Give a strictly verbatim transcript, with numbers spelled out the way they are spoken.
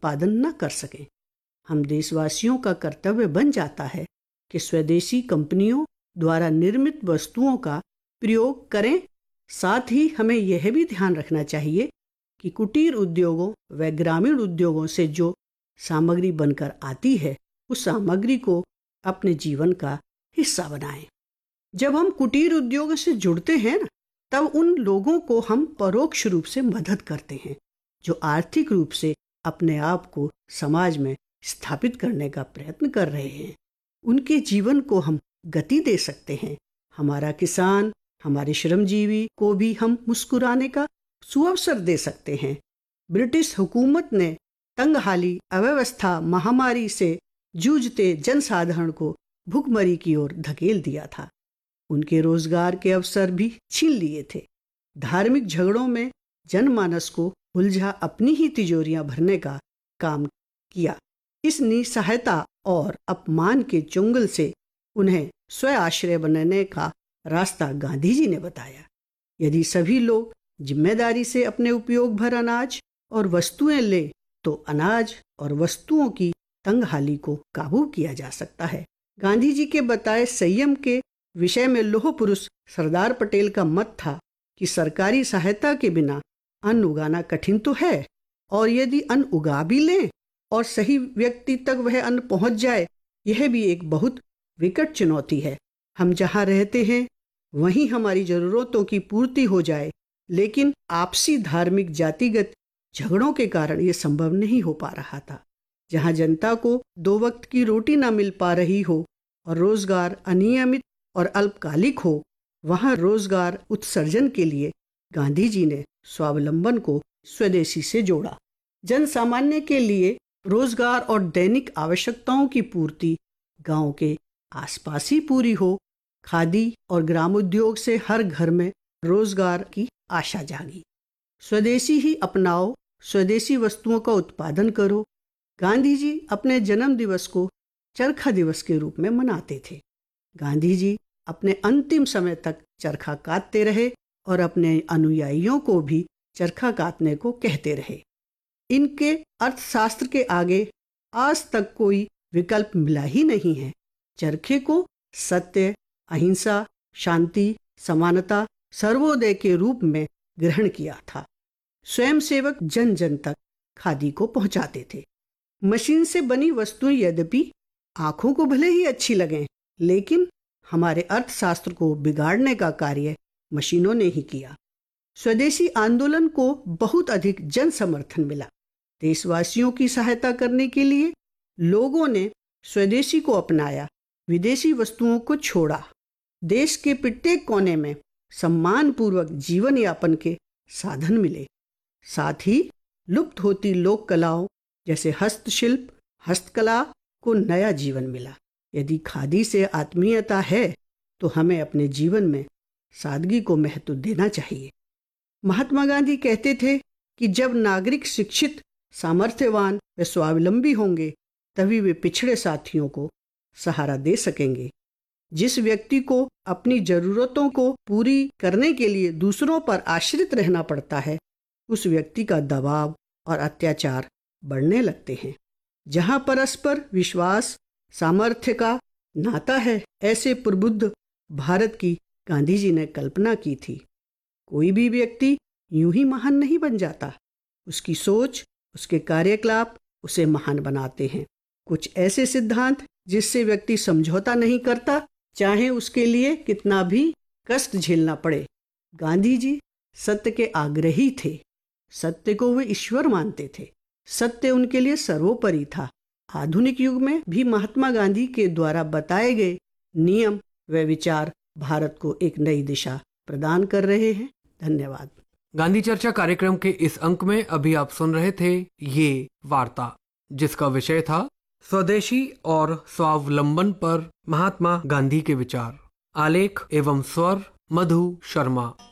उत्पादन न कर सकें। हम देशवासियों का कर्तव्य बन जाता है कि स्वदेशी कंपनियों द्वारा निर्मित वस्तुओं का प्रयोग करें। साथ ही हमें यह भी ध्यान रखना चाहिए कि कुटीर उद्योगों व ग्रामीण उद्योगों से जो सामग्री बनकर आती है उस सामग्री को अपने जीवन का हिस्सा बनाएं। जब हम कुटीर उद्योगों से जुड़ते हैं ना, तब उन लोगों को हम परोक्ष रूप से मदद करते हैं जो आर्थिक रूप से अपने आप को समाज में स्थापित करने का प्रयत्न कर रहे हैं। उनके जीवन को हम गति दे सकते हैं। हमारा किसान, हमारे श्रमजीवी को भी हम मुस्कुराने का सुअवसर दे सकते हैं। ब्रिटिश हुकूमत ने तंगहाली, अव्यवस्था, महामारी से जूझते जनसाधारण को भुखमरी की ओर धकेल दिया था। उनके रोजगार के अवसर भी छीन लिए थे। धार्मिक झगड़ों में जनमानस को उलझा अपनी ही तिजोरियां भरने का काम किया। इस निसहायता और अपमान के चुंगल से उन्हें स्व आश्रय बनने का रास्ता गांधी जी ने बताया। यदि सभी लोग जिम्मेदारी से अपने उपयोग भर अनाज और वस्तुएं ले तो अनाज और वस्तुओं की तंगहाली को काबू किया जा सकता है। गांधी जी के बताए संयम के विषय में लौह पुरुष सरदार पटेल का मत था कि सरकारी सहायता के बिना अन्न उगाना कठिन तो है, और यदि अन्न उगा भी लें और सही व्यक्ति तक वह अन्न पहुंच जाए, यह भी एक बहुत विकट चुनौती है। हम जहां रहते हैं वहीं हमारी जरूरतों की पूर्ति हो जाए, लेकिन आपसी धार्मिक जातिगत झगड़ों के कारण यह संभव नहीं हो पा रहा था। जहां जनता को दो वक्त की रोटी ना मिल पा रही हो और रोजगार अनियमित और अल्पकालिक हो, वहां रोजगार उत्सर्जन के लिए गांधी जी ने स्वावलंबन को स्वदेशी से जोड़ा। जन सामान्य के लिए रोजगार और दैनिक आवश्यकताओं की पूर्ति गांव के आसपास ही पूरी हो। खादी और ग्रामोद्योग से हर घर में रोजगार की आशा जागी। स्वदेशी ही अपनाओ, स्वदेशी वस्तुओं का उत्पादन करो। गांधी जी अपने जन्म दिवस को चरखा दिवस के रूप में मनाते थे। गांधी जी अपने अंतिम समय तक चरखा काटते रहे और अपने अनुयायियों को भी चरखा काटने को कहते रहे। इनके अर्थशास्त्र के आगे आज तक कोई विकल्प मिला ही नहीं है। चरखे को सत्य, अहिंसा, शांति, समानता, सर्वोदय के रूप में ग्रहण किया था। स्वयंसेवक जन जन तक खादी को पहुंचाते थे। मशीन से बनी वस्तुएं यद्यपि आंखों को भले ही अच्छी लगें, लेकिन हमारे अर्थशास्त्र को बिगाड़ने का कार्य मशीनों ने ही किया। स्वदेशी आंदोलन को बहुत अधिक जन समर्थन मिला। देशवासियों की सहायता करने के लिए लोगों ने स्वदेशी को अपनाया, विदेशी वस्तुओं को छोड़ा। देश के प्रत्येक कोने में सम्मानपूर्वक जीवन यापन के साधन मिले। साथ ही लुप्त होती लोक कलाओं जैसे हस्तशिल्प, हस्तकला को नया जीवन मिला। यदि खादी से आत्मीयता है तो हमें अपने जीवन में सादगी को महत्व देना चाहिए। महात्मा गांधी कहते थे कि जब नागरिक शिक्षित, सामर्थ्यवान व स्वावलंबी होंगे तभी वे पिछड़े साथियों को सहारा दे सकेंगे। जिस व्यक्ति को अपनी जरूरतों को पूरी करने के लिए दूसरों पर आश्रित रहना पड़ता है, उस व्यक्ति का दबाव और अत्याचार बढ़ने लगते हैं। जहां परस्पर विश्वास, सामर्थ्य का नाता है, ऐसे प्रबुद्ध भारत की गांधी जी ने कल्पना की थी। कोई भी व्यक्ति यूं ही महान नहीं बन जाता। उसकी सोच, उसके कार्यकलाप उसे महान बनाते हैं। कुछ ऐसे सिद्धांत जिससे व्यक्ति समझौता नहीं करता, चाहे उसके लिए कितना भी कष्ट झेलना पड़े। गांधी जी सत्य के आग्रही थे। सत्य को वे ईश्वर मानते थे। सत्य उनके लिए सर्वोपरि था। आधुनिक युग में भी महात्मा गांधी के द्वारा बताए गए नियम व विचार भारत को एक नई दिशा प्रदान कर रहे हैं। धन्यवाद। गांधी चर्चा कार्यक्रम के इस अंक में अभी आप सुन रहे थे ये वार्ता, जिसका विषय था स्वदेशी और स्वावलंबन पर महात्मा गांधी के विचार। आलेख एवं स्वर मधु शर्मा।